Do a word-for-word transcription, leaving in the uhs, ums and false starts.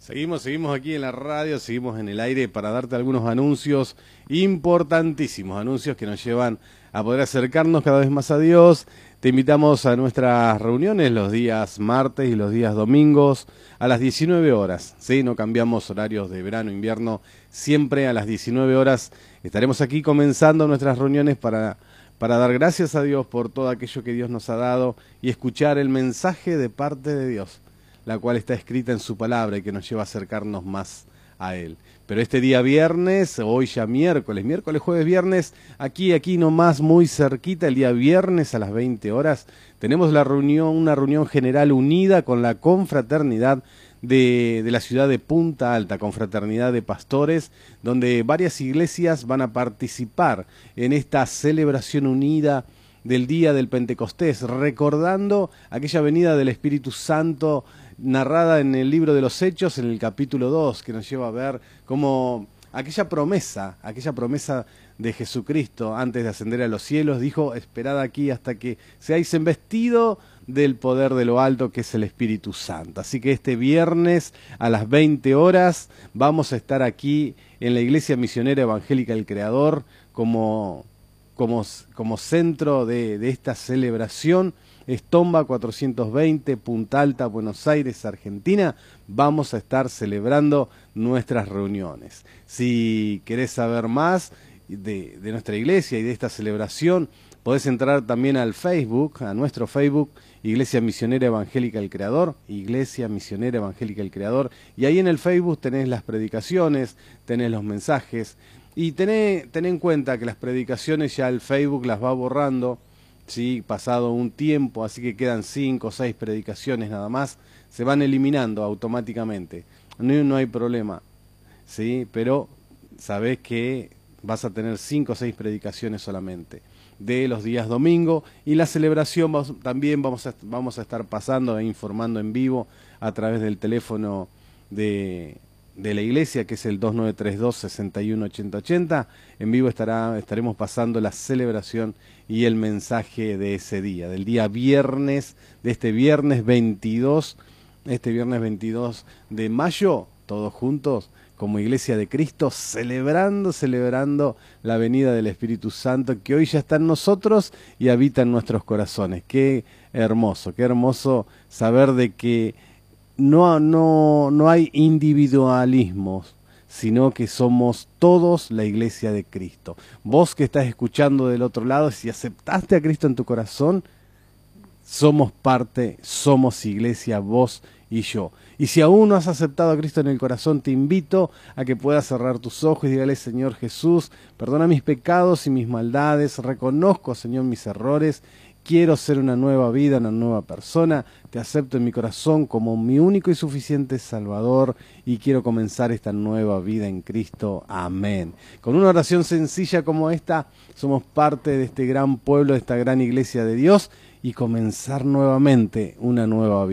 Seguimos, seguimos aquí en la radio, seguimos en el aire para darte algunos anuncios importantísimos, anuncios que nos llevan a poder acercarnos cada vez más a Dios. Te invitamos a nuestras reuniones los días martes y los días domingos a las diecinueve horas, ¿sí? No cambiamos horarios de verano, invierno, siempre a las diecinueve horas estaremos aquí comenzando nuestras reuniones para, para dar gracias a Dios por todo aquello que Dios nos ha dado y escuchar el mensaje de parte de Dios, la cual está escrita en su palabra y que nos lleva a acercarnos más a Él. Pero este día viernes, hoy ya miércoles, miércoles, jueves, viernes, aquí, aquí nomás, muy cerquita, el día viernes a las veinte horas, tenemos la reunión, una reunión general unida con la confraternidad de, de la ciudad de Punta Alta, confraternidad de pastores, donde varias iglesias van a participar en esta celebración unida del día del Pentecostés, recordando aquella venida del Espíritu Santo narrada en el libro de los Hechos, en el capítulo dos, que nos lleva a ver cómo aquella promesa, aquella promesa de Jesucristo antes de ascender a los cielos, dijo: esperad aquí hasta que seáis embestidos del poder de lo alto, que es el Espíritu Santo. Así que este viernes a las veinte horas vamos a estar aquí en la Iglesia Misionera Evangélica El Creador como, como, como centro de, de esta celebración. Estomba cuatrocientos veinte, Punta Alta, Buenos Aires, Argentina. Vamos a estar celebrando nuestras reuniones. Si querés saber más de, de nuestra iglesia y de esta celebración, podés entrar también al Facebook, a nuestro Facebook, Iglesia Misionera Evangélica El Creador, Iglesia Misionera Evangélica El Creador, y ahí en el Facebook tenés las predicaciones, tenés los mensajes, y tené, tené en cuenta que las predicaciones ya el Facebook las va borrando, sí, pasado un tiempo, así que quedan cinco o seis predicaciones nada más, se van eliminando automáticamente, no, no hay problema, sí, pero sabés que vas a tener cinco o seis predicaciones solamente de los días domingo, y la celebración vamos, también vamos a, vamos a estar pasando e informando en vivo a través del teléfono de... de la iglesia, que es el dos nueve tres dos, seis uno ocho cero ocho cero. En vivo estará, estaremos pasando la celebración y el mensaje de ese día, del día viernes, de este viernes veintidós, este viernes veintidós de mayo, todos juntos, como Iglesia de Cristo, celebrando, celebrando la venida del Espíritu Santo, que hoy ya está en nosotros y habita en nuestros corazones. Qué hermoso, qué hermoso saber de que No, no, no hay individualismos, sino que somos todos la iglesia de Cristo. Vos que estás escuchando del otro lado, si aceptaste a Cristo en tu corazón, somos parte, somos iglesia, vos y yo. Y si aún no has aceptado a Cristo en el corazón, te invito a que puedas cerrar tus ojos y dígale: Señor Jesús, perdona mis pecados y mis maldades, reconozco, Señor, mis errores. Quiero ser una nueva vida, una nueva persona. Te acepto en mi corazón como mi único y suficiente Salvador y quiero comenzar esta nueva vida en Cristo. Amén. Con una oración sencilla como esta, somos parte de este gran pueblo, de esta gran iglesia de Dios, y comenzar nuevamente una nueva vida.